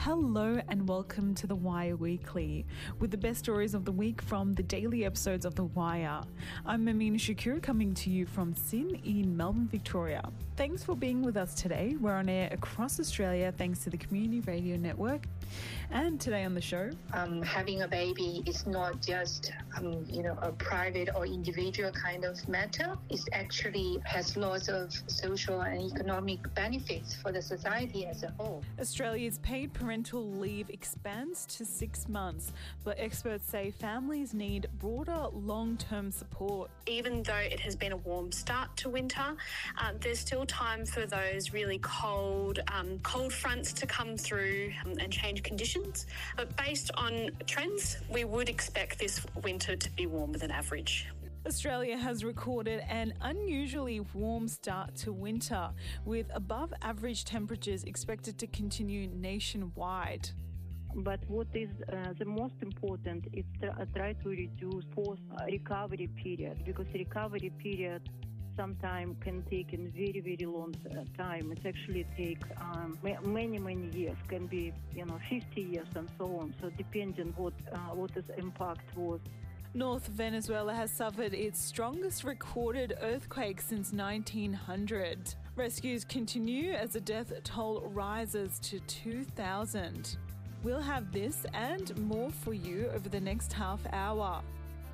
Hello and welcome to The Wire Weekly, with the best stories of the week from the daily episodes of The Wire. I'm Amina Shakur, coming to you from Sin in Melbourne, Victoria. Thanks for being with us today. We're on air across Australia thanks to the Community Radio Network. And today on the show, having a baby is not just a private or individual kind of matter. It actually has lots of social and economic benefits for the society as a whole. Australia's paid parental leave expands to 6 months, but experts say families need broader long-term support. Even though it has been a warm start to winter, there's still time for those really cold fronts to come through and change conditions. But based on trends, we would expect this winter to be warmer than average. Australia has recorded an unusually warm start to winter, with above average temperatures expected to continue nationwide. But what is the most important is to try to reduce post-recovery period, because recovery period sometimes can take a very, very long time. It actually take many years, can be 50 years and so on. So depending what its impact was. North Venezuela has suffered its strongest recorded earthquake since 1900. Rescues continue as the death toll rises to 2,000. We'll have this and more for you over the next half hour.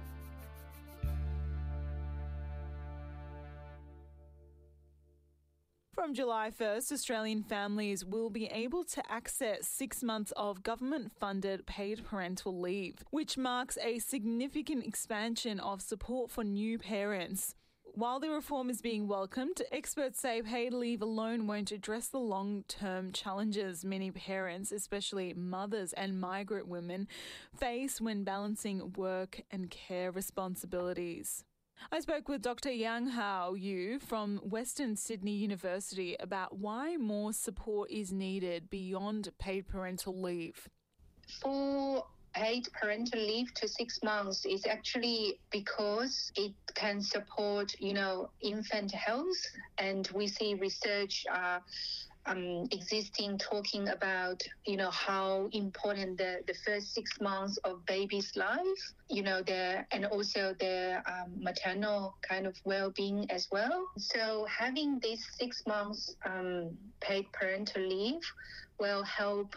From July 1st, Australian families will be able to access 6 months of government-funded paid parental leave, which marks a significant expansion of support for new parents. While the reform is being welcomed, experts say paid leave alone won't address the long-term challenges many parents, especially mothers and migrant women, face when balancing work and care responsibilities. I spoke with Dr. Yang Hao Yu from Western Sydney University about why more support is needed beyond paid parental leave. For paid parental leave to 6 months is actually because it can support, infant health, and we see research existing talking about, how important the first 6 months of baby's life, and also their maternal kind of well-being as well. So having these 6 months paid parental leave will help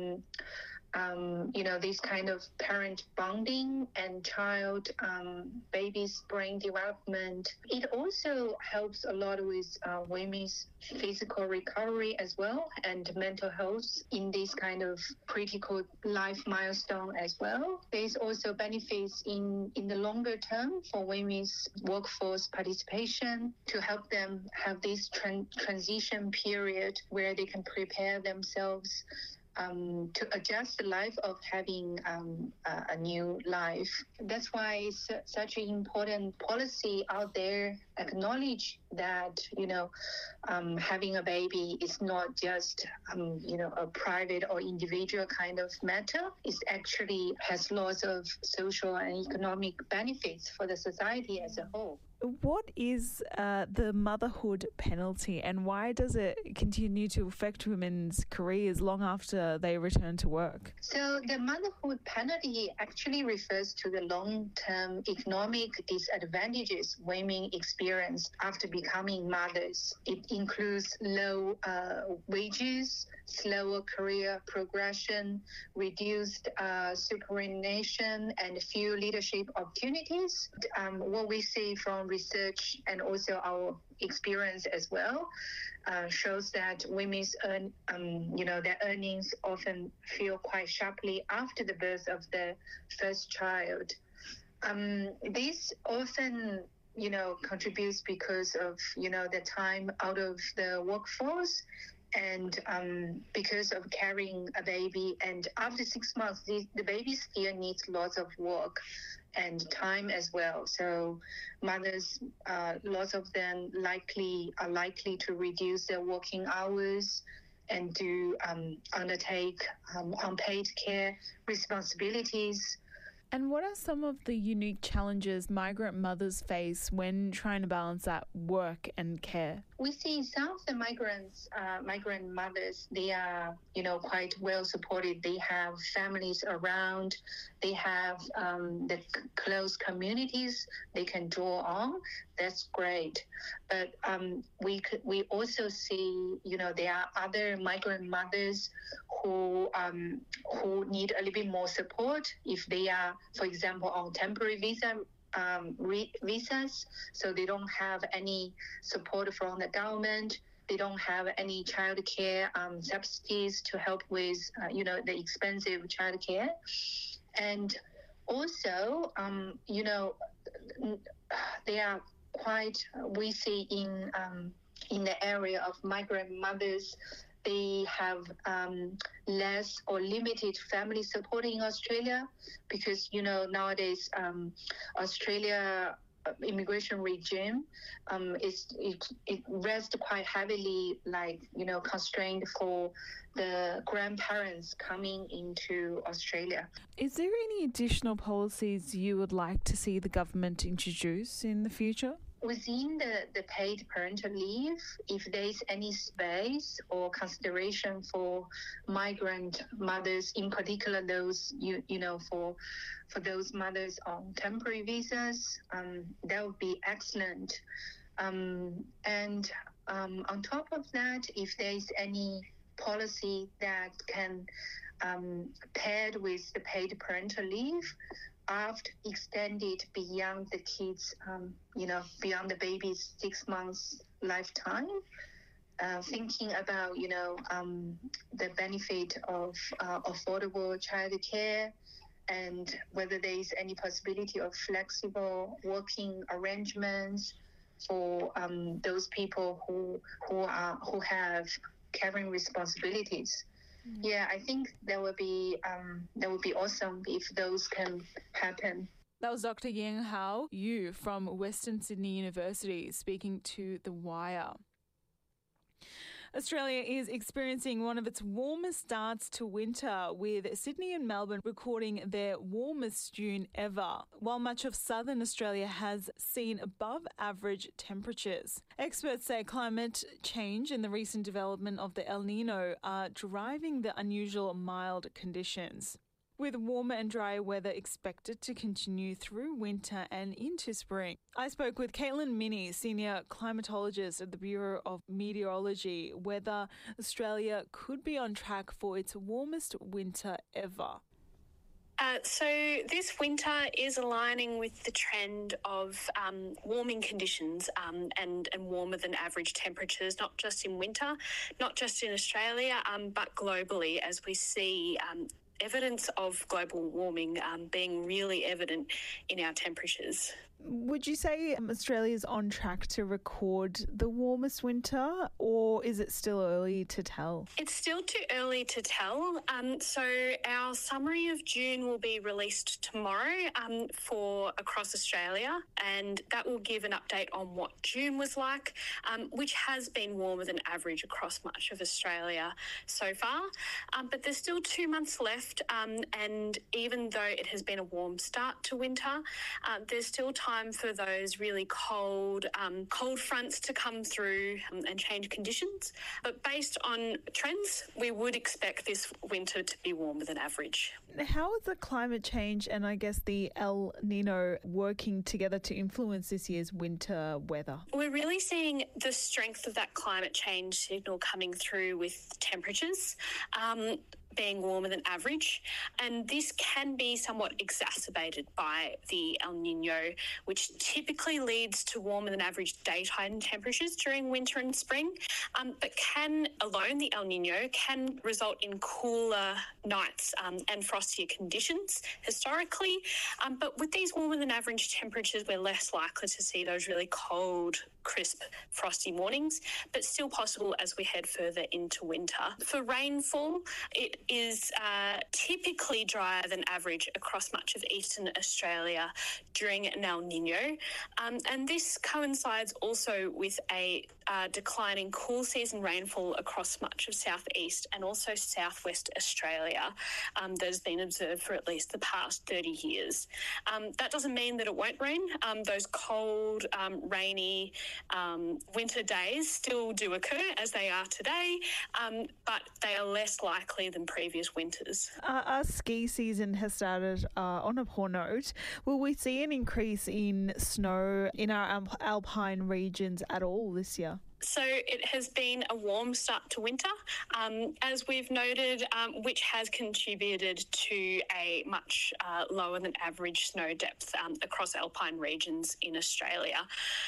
this kind of parent bonding and child baby's brain development. It also helps a lot with women's physical recovery as well, and mental health in this kind of critical life milestone as well. There's also benefits in the longer term for women's workforce participation to help them have this transition period where they can prepare themselves to adjust the life of having a new life. That's why it's such an important policy out there. Acknowledge that, having a baby is not just, a private or individual kind of matter. It actually has lots of social and economic benefits for the society as a whole. What is the motherhood penalty, and why does it continue to affect women's careers long after they return to work? So the motherhood penalty actually refers to the long-term economic disadvantages women experience after becoming mothers. It includes low wages, slower career progression, reduced superannuation, and few leadership opportunities. What we see from research and also our experience as well shows that women's their earnings often feel quite sharply after the birth of the first child. This often contributes because of the time out of the workforce, and because of carrying a baby. And after 6 months, the baby still needs lots of work and time as well. So mothers, lots of them are likely to reduce their working hours and to undertake unpaid care responsibilities. And what are some of the unique challenges migrant mothers face when trying to balance that work and care? We see some of the migrant mothers, they are, quite well supported. They have families around. They have the close communities they can draw on. That's great. But we also see, there are other migrant mothers who need a little bit more support if they are, for example, on temporary visas, so they don't have any support from the government. They don't have any childcare subsidies to help with, the expensive childcare. And also, they are quite, we see in the area of migrant mothers, they have less or limited family support in Australia because, nowadays Australia immigration regime it rests quite heavily, constrained for the grandparents coming into Australia. Is there any additional policies you would like to see the government introduce in the future? Within the paid parental leave, if there's any space or consideration for migrant mothers, in particular those, for those mothers on temporary visas, that would be excellent. And on top of that, if there's any policy that can paired with the paid parental leave, after extended beyond the kids, beyond the baby's 6 months lifetime, thinking about, the benefit of affordable childcare and whether there is any possibility of flexible working arrangements for those people who have caring responsibilities. Yeah, I think that would be awesome if those can happen. That was Dr. Yang Hao Yu from Western Sydney University speaking to The Wire. Australia is experiencing one of its warmest starts to winter, with Sydney and Melbourne recording their warmest June ever, while much of southern Australia has seen above average temperatures. Experts say climate change and the recent development of the El Nino are driving the unusual mild conditions, with warmer and drier weather expected to continue through winter and into spring. I spoke with Caitlin Minnie, senior climatologist at the Bureau of Meteorology, whether Australia could be on track for its warmest winter ever. So this winter is aligning with the trend of warming conditions and warmer than average temperatures, not just in winter, not just in Australia, but globally, as we see evidence of global warming being really evident in our temperatures. Would you say Australia is on track to record the warmest winter, or is it still early to tell? It's still too early to tell. So our summary of June will be released tomorrow for across Australia, and that will give an update on what June was like, which has been warmer than average across much of Australia so far. But there's still 2 months left, and even though it has been a warm start to winter, there's still time for those really cold fronts to come through and change conditions. But based on trends, we would expect this winter to be warmer than average. How is the climate change and I guess the El Nino working together to influence this year's winter weather? We're really seeing the strength of that climate change signal coming through with temperatures being warmer than average, and this can be somewhat exacerbated by the El Nino, which typically leads to warmer than average daytime temperatures during winter and spring, but the El Nino can result in cooler nights and frostier conditions historically, but with these warmer than average temperatures, we're less likely to see those really cold, crisp, frosty mornings, but still possible as we head further into winter. For rainfall, it is typically drier than average across much of eastern Australia during an El Nino, and this coincides also with a declining cool season rainfall across much of southeast and also southwest Australia that has been observed for at least the past 30 years. That doesn't mean that it won't rain. Those cold, rainy winter days still do occur as they are today, but they are less likely than previous winters. Our ski season has started on a poor note. Will we see an increase in snow in our alpine regions at all this year? So it has been a warm start to winter, as we've noted, which has contributed to a much lower than average snow depth across alpine regions in Australia.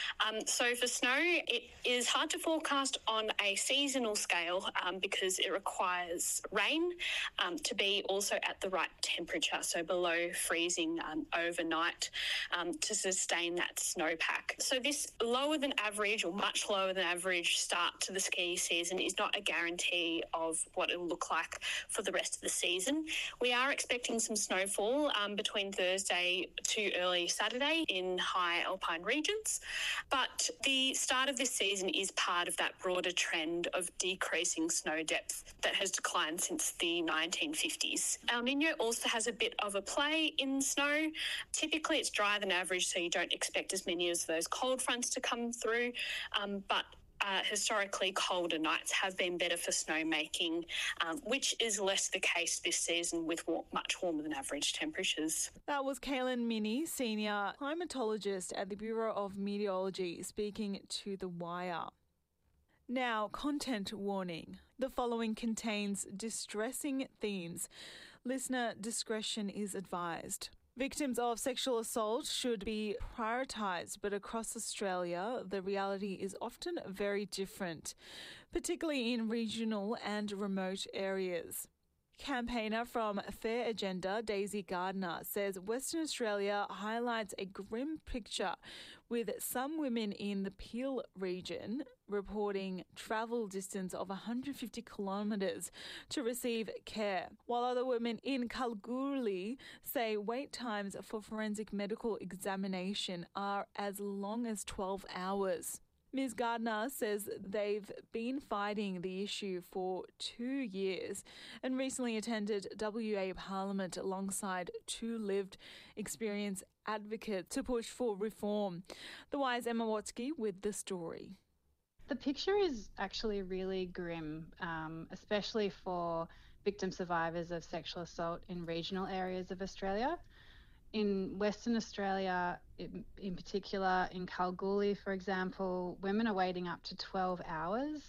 So for snow, it is hard to forecast on a seasonal scale because it requires rain to be also at the right temperature, so below freezing overnight to sustain that snowpack. So this lower than average or much lower than average start to the ski season is not a guarantee of what it'll look like for the rest of the season. We are expecting some snowfall between Thursday to early Saturday in high alpine regions, but the start of this season is part of that broader trend of decreasing snow depth that has declined since the 1950s. El Niño also has a bit of a play in snow. Typically it's drier than average, so you don't expect as many of those cold fronts to come through, but historically colder nights have been better for snowmaking, which is less the case this season with much warmer than average temperatures. That was Kaylin Minnie, Senior Climatologist at the Bureau of Meteorology, speaking to The Wire. Now, content warning. The following contains distressing themes. Listener discretion is advised. Victims of sexual assault should be prioritised, but across Australia, the reality is often very different, particularly in regional and remote areas. Campaigner from Fair Agenda, Daisy Gardner, says Western Australia highlights a grim picture with some women in the Peel region reporting travel distance of 150 kilometres to receive care, while other women in Kalgoorlie say wait times for forensic medical examination are as long as 12 hours. Ms. Gardner says they've been fighting the issue for 2 years and recently attended WA Parliament alongside two lived experience advocates to push for reform. The Wire's Emma Watsky with the story. The picture is actually really grim, especially for victim survivors of sexual assault in regional areas of Australia. In Western Australia, in particular in Kalgoorlie, for example, women are waiting up to 12 hours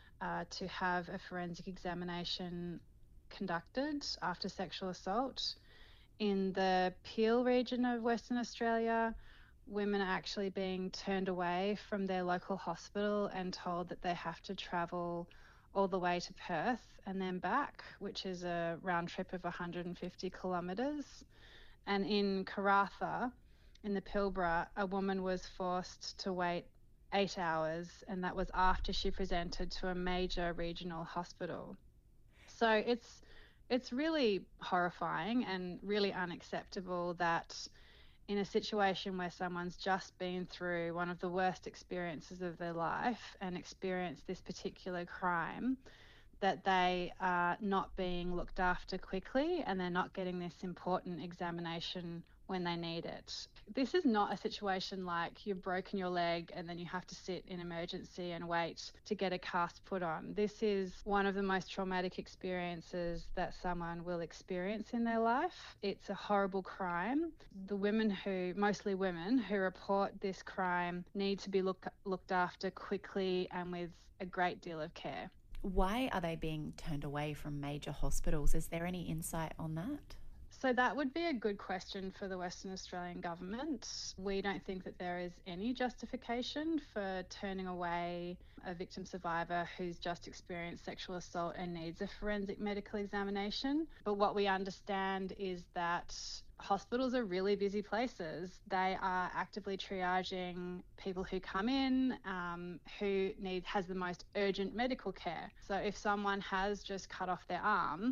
to have a forensic examination conducted after sexual assault. In the Peel region of Western Australia, women are actually being turned away from their local hospital and told that they have to travel all the way to Perth and then back, which is a round trip of 150 kilometres. And in Karratha, in the Pilbara, a woman was forced to wait 8 hours, and that was after she presented to a major regional hospital. So it's really horrifying and really unacceptable that in a situation where someone's just been through one of the worst experiences of their life and experienced this particular crime, that they are not being looked after quickly and they're not getting this important examination when they need it. This is not a situation like you've broken your leg and then you have to sit in emergency and wait to get a cast put on. This is one of the most traumatic experiences that someone will experience in their life. It's a horrible crime. The women mostly women who report this crime need to be looked after quickly and with a great deal of care. Why are they being turned away from major hospitals? Is there any insight on that? So that would be a good question for the Western Australian government. We don't think that there is any justification for turning away a victim survivor who's just experienced sexual assault and needs a forensic medical examination. But what we understand is that hospitals are really busy places. They are actively triaging people who come in who has the most urgent medical care. So if someone has just cut off their arm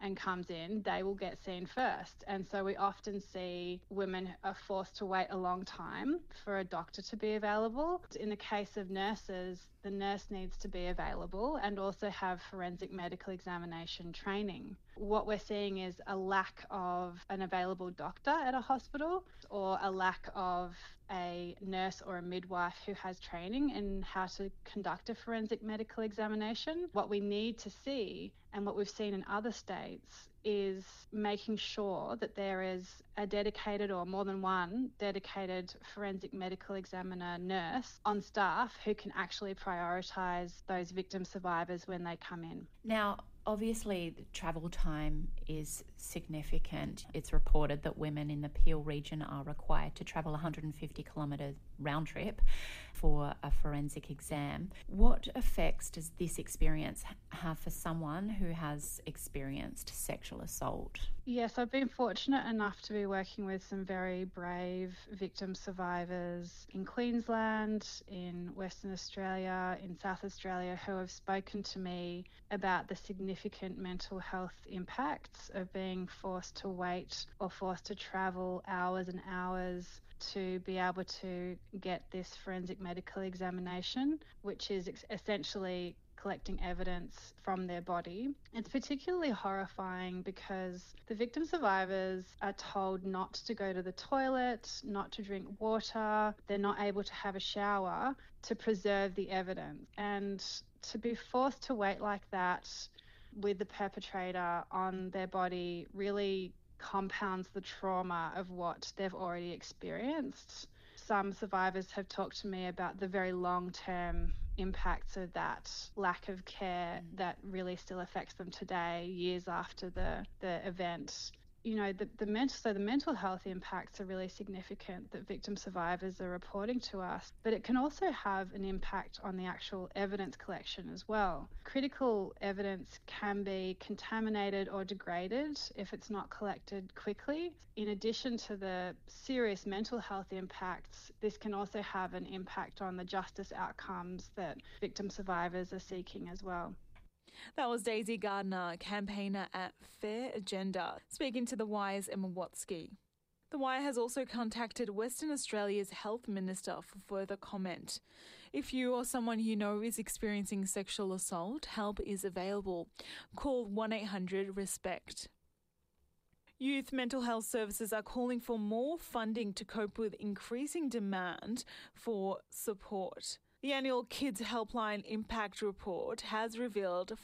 and comes in, they will get seen first. And so we often see women are forced to wait a long time for a doctor to be available. In the case of nurses, the nurse needs to be available and also have forensic medical examination training. What we're seeing is a lack of an available doctor at a hospital, or a lack of a nurse or a midwife who has training in how to conduct a forensic medical examination. What we need to see, and what we've seen in other states, is making sure that there is a dedicated, or more than one dedicated, forensic medical examiner nurse on staff who can actually prioritise those victim survivors when they come in. Now, obviously, the travel time is significant. It's reported that women in the Peel region are required to travel 150 kilometres round trip for a forensic exam. What effects does this experience have for someone who has experienced sexual assault? Yes, I've been fortunate enough to be working with some very brave victim survivors in Queensland, in Western Australia, in South Australia, who have spoken to me about the significant mental health impacts of being forced to wait or forced to travel hours and hours to be able to get this forensic medical examination, which is essentially collecting evidence from their body. It's particularly horrifying because the victim survivors are told not to go to the toilet, not to drink water, they're not able to have a shower to preserve the evidence. And to be forced to wait like that with the perpetrator on their body really compounds the trauma of what they've already experienced. Some survivors have talked to me about the very long-term impacts of that lack of care that really still affects them today, years after the event. You know, the mental health impacts are really significant that victim survivors are reporting to us, but it can also have an impact on the actual evidence collection as well. Critical evidence can be contaminated or degraded if it's not collected quickly. In addition to the serious mental health impacts, this can also have an impact on the justice outcomes that victim survivors are seeking as well. That was Daisy Gardner, campaigner at Fair Agenda, speaking to The Wire's Emma Watsky. The Wire has also contacted Western Australia's Health Minister for further comment. If you or someone you know is experiencing sexual assault, help is available. Call 1-800-RESPECT. Youth mental health services are calling for more funding to cope with increasing demand for support. The annual Kids Helpline Impact Report has revealed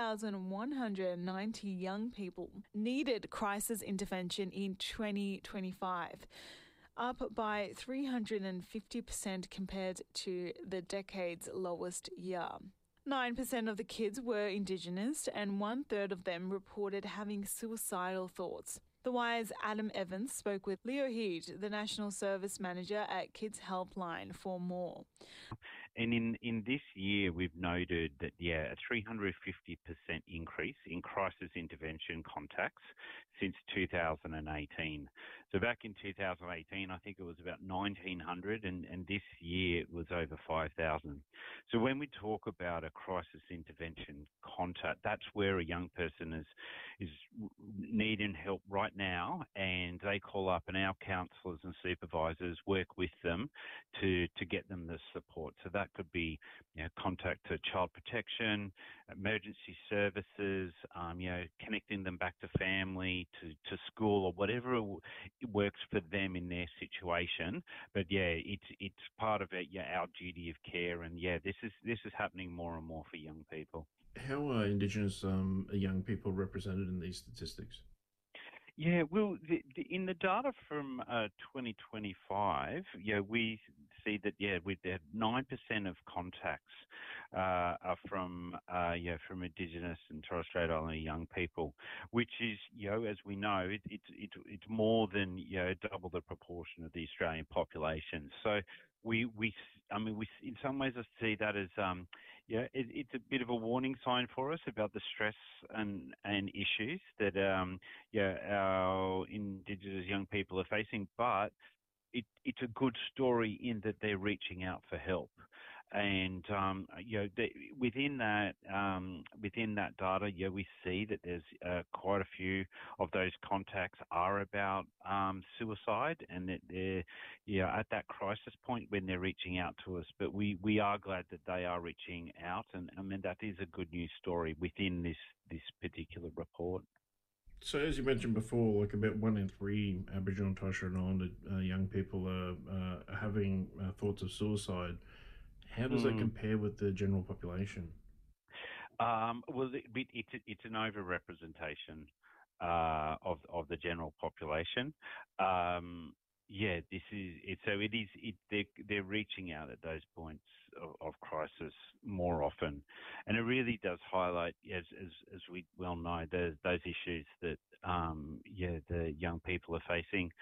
5,190 young people needed crisis intervention in 2025, up by 350% compared to the decade's lowest year. 9% of the kids were Indigenous, and 1/3 of them reported having suicidal thoughts. The Wire's Adam Evans spoke with Leo Heed, the National Service Manager at Kids Helpline, for more. And in this year, we've noted that, a 350% increase in crisis intervention contacts since 2018. So back in 2018, I think it was about 1,900, and this year it was over 5,000. So when we talk about a crisis intervention contact, that's where a young person is needing help right now, and they call up, and our counsellors and supervisors work with them to get them the support. So that could be contact to child protection, emergency services, connecting them back to family, to school, or whatever works for them in their situation. But it's part of our duty of care, and this is happening more and more for young people. How are Indigenous young people represented in these statistics? Yeah, well, in the data from 2025, we see that we had 9% of contacts are from Indigenous and Torres Strait Islander young people, which is as we know it's more than double the proportion of the Australian population. So we in some ways I see that as it's a bit of a warning sign for us about the stress and issues that our Indigenous young people are facing, but it's a good story in that they're reaching out for help. And within that data, we see that there's quite a few of those contacts are about suicide, and that they're at that crisis point when they're reaching out to us. But we are glad that they are reaching out, and I mean that is a good news story within this particular report. So, as you mentioned before, like about 1 in 3 Aboriginal and Torres Strait Islander young people are having thoughts of suicide. How does that compare with the general population? Well, it's an overrepresentation of the general population. This is it. So it is. They're reaching out at those points of crisis more often, and it really does highlight, as we well know, those issues that the young people are facing,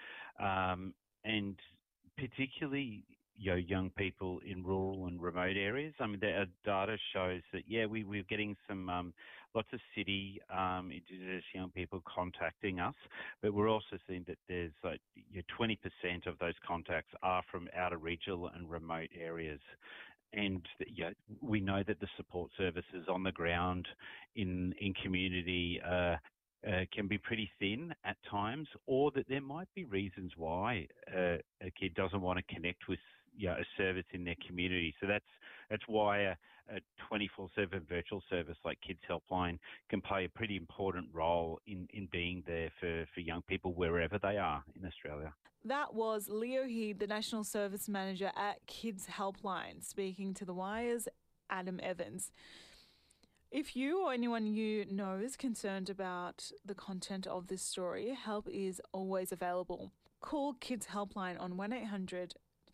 and particularly young people in rural and remote areas. I mean, the data shows that we're getting some lots of city Indigenous young people contacting us, but we're also seeing that there's 20% of those contacts are from outer regional and remote areas. And we know that the support services on the ground in community can be pretty thin at times, or that there might be reasons why a kid doesn't want to connect with a service in their community. So that's why a 24/7 virtual service like Kids Helpline can play a pretty important role in being there for young people wherever they are in Australia. That was Leo Heed, the National Service Manager at Kids Helpline, speaking to The Wire's Adam Evans. If you or anyone you know is concerned about the content of this story, help is always available. Call Kids Helpline on 1-800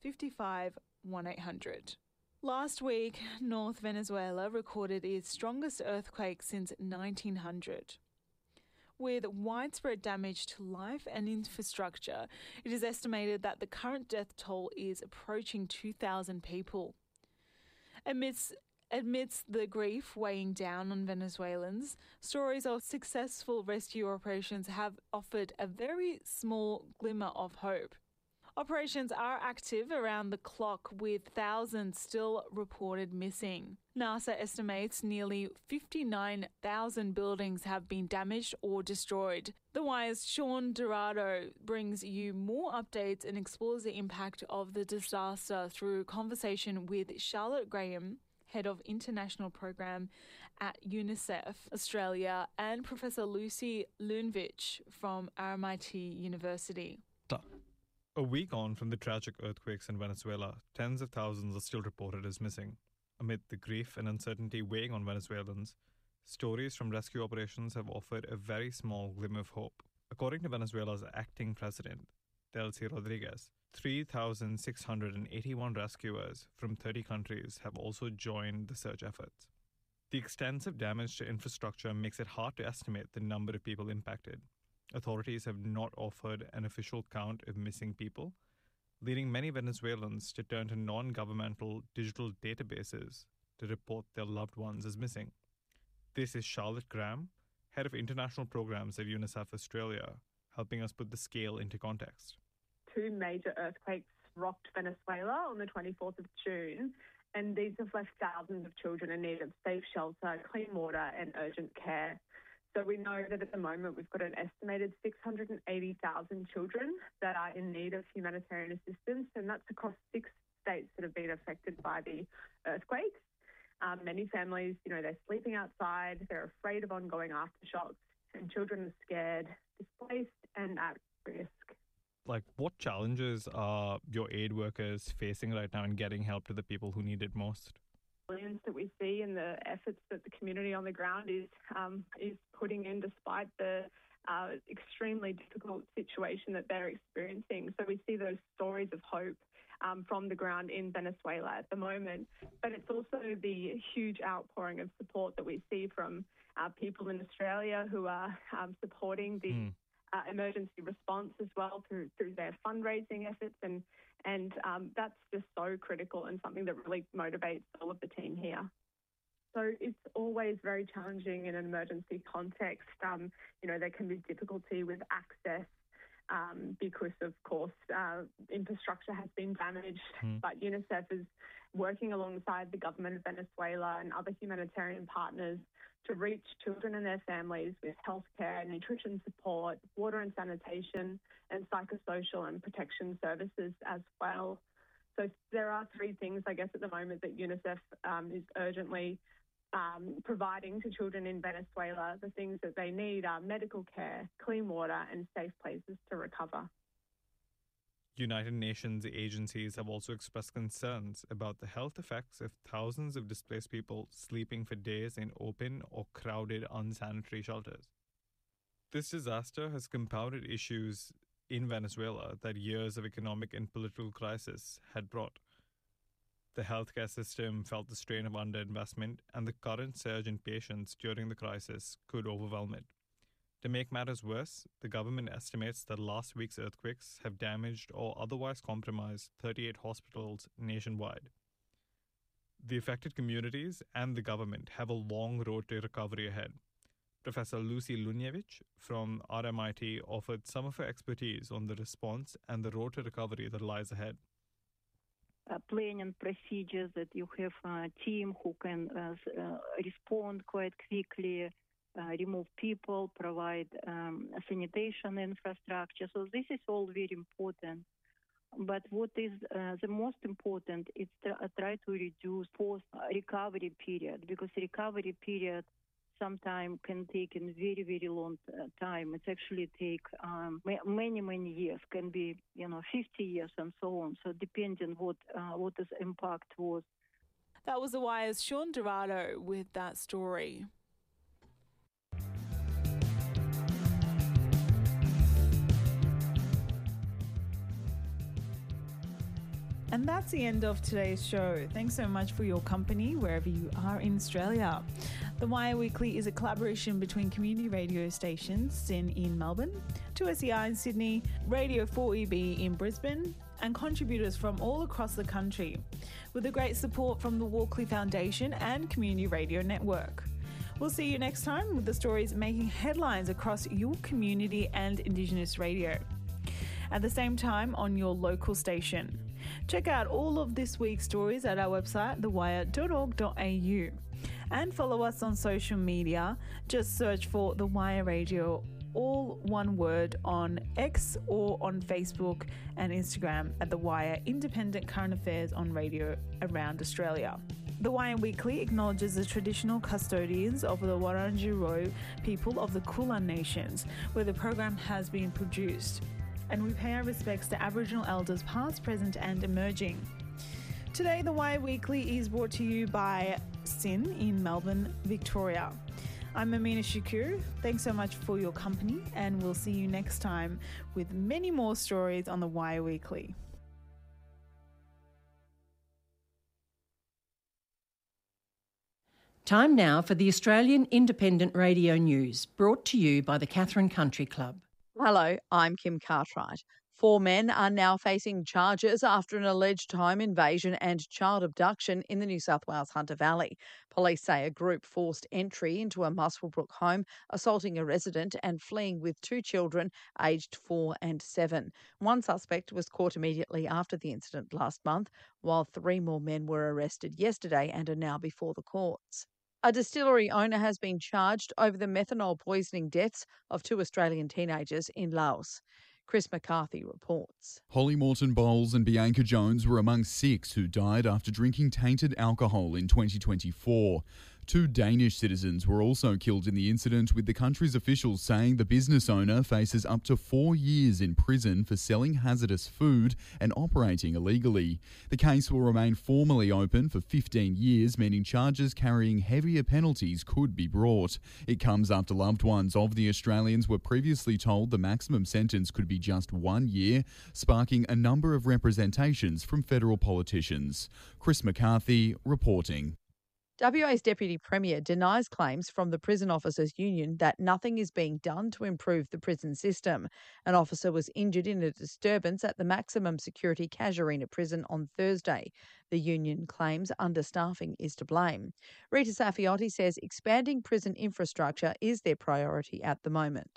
55 1800. Last week, North Venezuela recorded its strongest earthquake since 1900. With widespread damage to life and infrastructure, it is estimated that the current death toll is approaching 2,000 people. Amidst the grief weighing down on Venezuelans, stories of successful rescue operations have offered a very small glimmer of hope. Operations are active around the clock, with thousands still reported missing. NASA estimates nearly 59,000 buildings have been damaged or destroyed. The Wire's Sean Dorado brings you more updates and explores the impact of the disaster through conversation with Charlotte Graham, Head of International Program at UNICEF Australia, and Professor Lucy Lunvich from RMIT University. A week on from the tragic earthquakes in Venezuela, tens of thousands are still reported as missing. Amid the grief and uncertainty weighing on Venezuelans, stories from rescue operations have offered a very small glimmer of hope. According to Venezuela's acting president, Delcy Rodriguez, 3,681 rescuers from 30 countries have also joined the search efforts. The extensive damage to infrastructure makes it hard to estimate the number of people impacted. Authorities have not offered an official count of missing people, leading many Venezuelans to turn to non-governmental digital databases to report their loved ones as missing. This is Charlotte Graham, Head of International Programs at UNICEF Australia, helping us put the scale into context. 2 major earthquakes rocked Venezuela on the 24th of June, and these have left thousands of children in need of safe shelter, clean water and urgent care. So we know that at the moment we've got an estimated 680,000 children that are in need of humanitarian assistance, and that's across 6 states that have been affected by the earthquakes. Many families, they're sleeping outside, they're afraid of ongoing aftershocks, and children are scared, displaced and at risk. What challenges are your aid workers facing right now in getting help to the people who need it most? That we see and the efforts that the community on the ground is putting in despite the extremely difficult situation that they're experiencing. So we see those stories of hope from the ground in Venezuela at the moment, but it's also the huge outpouring of support that we see from people in Australia who are supporting the emergency response as well through their fundraising efforts, and that's just so critical and something that really motivates all of the team here. So it's always very challenging in an emergency context. There can be difficulty with access because, of course, infrastructure has been damaged. But UNICEF is working alongside the government of Venezuela and other humanitarian partners to reach children and their families with healthcare, nutrition support, water and sanitation, and psychosocial and protection services as well. So there are three things, I guess, at the moment that UNICEF is urgently providing to children in Venezuela. The things that they need are medical care, clean water, and safe places to recover. United Nations agencies have also expressed concerns about the health effects of thousands of displaced people sleeping for days in open or crowded unsanitary shelters. This disaster has compounded issues in Venezuela that years of economic and political crisis had brought. The healthcare system felt the strain of underinvestment, and the current surge in patients during the crisis could overwhelm it. To make matters worse, the government estimates that last week's earthquakes have damaged or otherwise compromised 38 hospitals nationwide. The affected communities and the government have a long road to recovery ahead. Professor Lucy Lunjevich from RMIT offered some of her expertise on the response and the road to recovery that lies ahead. Planning procedures, that you have a team who can respond quite quickly, remove people, provide sanitation infrastructure. So this is all very important. But what is the most important is try to reduce post-recovery period, because recovery period sometimes can take a very, very long time. It actually take many, many years, can be 50 years and so on. So depending what the impact was. That was The Wire's Sean Dorado with that story. And that's the end of today's show. Thanks so much for your company wherever you are in Australia. The Wire Weekly is a collaboration between community radio stations SYN in Melbourne, 2SER in Sydney, Radio 4EB in Brisbane, and contributors from all across the country, with the great support from the Walkley Foundation and Community Radio Network. We'll see you next time with the stories making headlines across your community and Indigenous radio. At the same time on your local station. Check out all of this week's stories at our website, thewire.org.au. And follow us on social media. Just search for The Wire Radio, all one word, on X or on Facebook and Instagram at The Wire Independent Current Affairs on radio around Australia. The Wire Weekly acknowledges the traditional custodians of the Wurundjeri people of the Kulin Nations, where the program has been produced. And we pay our respects to Aboriginal elders past, present and emerging. Today, The Wire Weekly is brought to you by SYN in Melbourne, Victoria. I'm Amina Shakur. Thanks so much for your company, and we'll see you next time with many more stories on The Wire Weekly. Time now for the Australian Independent Radio News, brought to you by the Katherine Country Club. Hello, I'm Kim Cartwright. 4 men are now facing charges after an alleged home invasion and child abduction in the New South Wales Hunter Valley. Police say a group forced entry into a Muswellbrook home, assaulting a resident and fleeing with 2 children aged 4 and 7. One suspect was caught immediately after the incident last month, while 3 more men were arrested yesterday and are now before the courts. A distillery owner has been charged over the methanol poisoning deaths of 2 Australian teenagers in Laos. Chris McCarthy reports. Holly Morton Bowles and Bianca Jones were among 6 who died after drinking tainted alcohol in 2024. 2 Danish citizens were also killed in the incident, with the country's officials saying the business owner faces up to 4 years in prison for selling hazardous food and operating illegally. The case will remain formally open for 15 years, meaning charges carrying heavier penalties could be brought. It comes after loved ones of the Australians were previously told the maximum sentence could be just 1 year, sparking a number of representations from federal politicians. Chris McCarthy reporting. WA's Deputy Premier denies claims from the Prison Officers Union that nothing is being done to improve the prison system. An officer was injured in a disturbance at the maximum security Casuarina prison on Thursday. The union claims understaffing is to blame. Rita Safiotti says expanding prison infrastructure is their priority at the moment.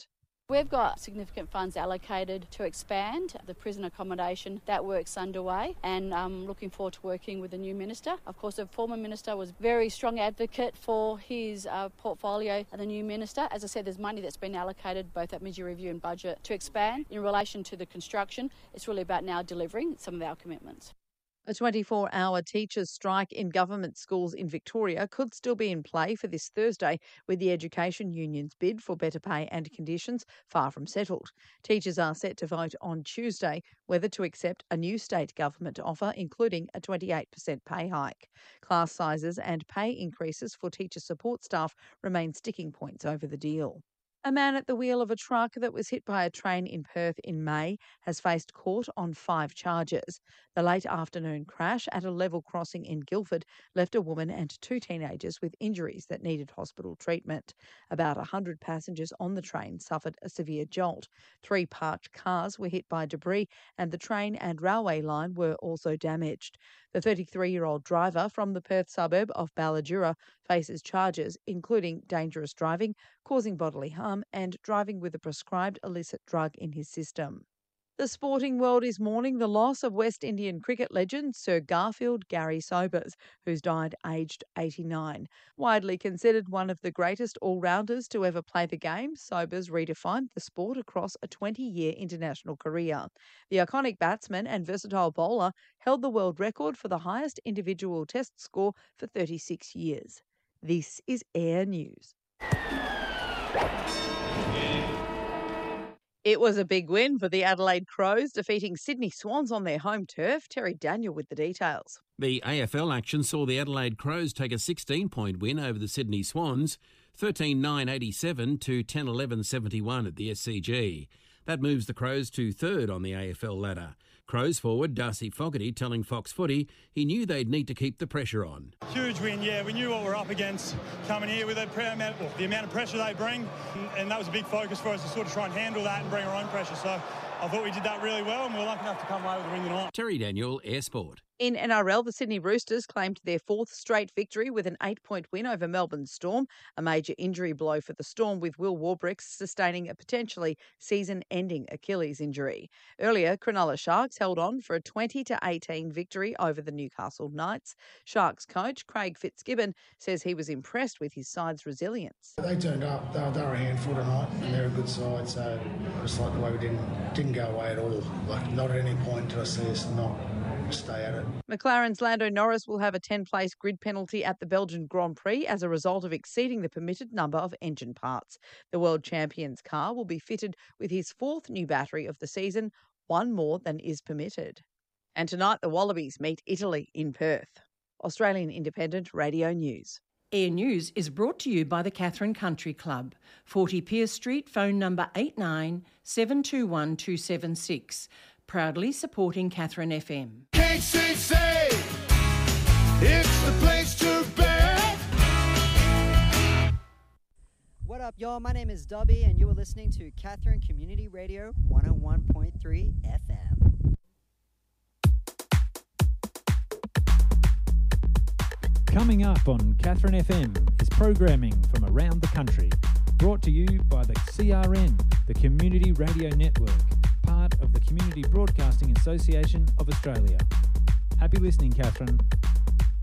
We've got significant funds allocated to expand the prison accommodation. That work's underway, and I'm looking forward to working with the new minister. Of course, the former minister was a very strong advocate for his portfolio, and the new minister, as I said, there's money that's been allocated both at mid-year review and budget to expand. In relation to the construction, it's really about now delivering some of our commitments. A 24-hour teachers' strike in government schools in Victoria could still be in play for this Thursday, with the education union's bid for better pay and conditions far from settled. Teachers are set to vote on Tuesday whether to accept a new state government offer, including a 28% pay hike. Class sizes and pay increases for teacher support staff remain sticking points over the deal. A man at the wheel of a truck that was hit by a train in Perth in May has faced court on 5 charges. The late afternoon crash at a level crossing in Guildford left a woman and 2 teenagers with injuries that needed hospital treatment. About 100 passengers on the train suffered a severe jolt. 3 parked cars were hit by debris, and the train and railway line were also damaged. The 33-year-old driver from the Perth suburb of Balladura faces charges including dangerous driving, causing bodily harm, and driving with a prescribed illicit drug in his system. The sporting world is mourning the loss of West Indian cricket legend Sir Garfield Gary Sobers, who's died aged 89. Widely considered one of the greatest all-rounders to ever play the game, Sobers redefined the sport across a 20-year international career. The iconic batsman and versatile bowler held the world record for the highest individual test score for 36 years. This is Air News. It was a big win for the Adelaide Crows, defeating Sydney Swans on their home turf. Terry Daniel with the details. The AFL action saw the Adelaide Crows take a 16-point win over the Sydney Swans, 13-9-87 to 10-11-71 at the SCG. That moves the Crows to third on the AFL ladder. Crows forward Darcy Fogarty telling Fox Footy he knew they'd need to keep the pressure on. Huge win, yeah. We knew what we're up against coming here with the amount of pressure they bring, and that was a big focus for us to sort of try and handle that and bring our own pressure. So I thought we did that really well, and we were lucky enough to come away with a win tonight. Terry Daniel, Air Sport. In NRL, the Sydney Roosters claimed their 4th straight victory with an 8-point win over Melbourne Storm, a major injury blow for the Storm, with Will Warbrick sustaining a potentially season-ending Achilles injury. Earlier, Cronulla Sharks held on for a 20-18 victory over the Newcastle Knights. Sharks coach Craig Fitzgibbon says he was impressed with his side's resilience. They turned up. They were a handful tonight, and they're a good side, so I just like the way we didn't go away at all. Like, not at any point did I see us not stay at it. McLaren's Lando Norris will have a 10-place grid penalty at the Belgian Grand Prix as a result of exceeding the permitted number of engine parts. The world champion's car will be fitted with his 4th new battery of the season, one more than is permitted. And tonight the Wallabies meet Italy in Perth. Australian Independent Radio News. Air News is brought to you by the Catherine Country Club, 40 Pierce Street, phone number 89 721 276. Proudly supporting Catherine FM. KCC, it's the place to be. What up, y'all? My name is Dubby, and you are listening to Catherine Community Radio 101.3 FM. Coming up on Catherine FM is programming from around the country, brought to you by the CRN, the Community Radio Network, part of the Community Broadcasting Association of Australia. Happy listening, Catherine.